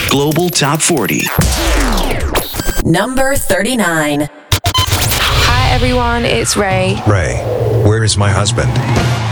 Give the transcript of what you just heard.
Global Top 40. Number 39. Hi everyone, it's Ray. Ray, where is my husband?